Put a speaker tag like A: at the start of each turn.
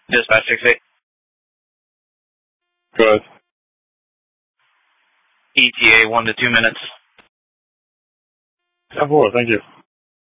A: Dispatch 68.
B: Go ahead.
A: ETA 1 to 2 minutes.
B: 10-4, thank you.